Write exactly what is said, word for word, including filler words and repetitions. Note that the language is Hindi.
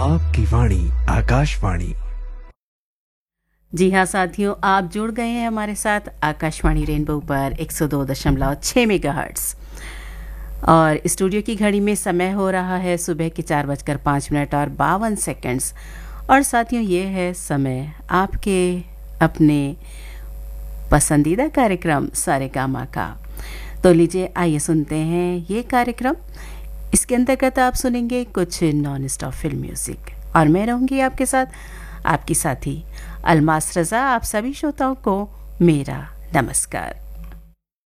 आपकी वाणी आकाशवाणी। जी हाँ साथियों, आप जुड़ गए हैं हमारे साथ आकाशवाणी रेनबो पर एक सौ दो दशमलव छः मेगाहर्ट्ज़ और स्टूडियो की घड़ी में समय हो रहा है सुबह के चार बजकर पाँच मिनट और बावन सेकंड्स। और साथियों, ये है समय आपके अपने पसंदीदा कार्यक्रम सारेगामा का। तो लीजिए, आइए सुनते हैं ये कार्यक्रम। इसके अंतर्गत आप सुनेंगे कुछ नॉन स्टॉप फिल्म म्यूज़िक और मैं रहूँगी आपके साथ, आपकी साथी अलमास रज़ा। आप सभी श्रोताओं को मेरा नमस्कार।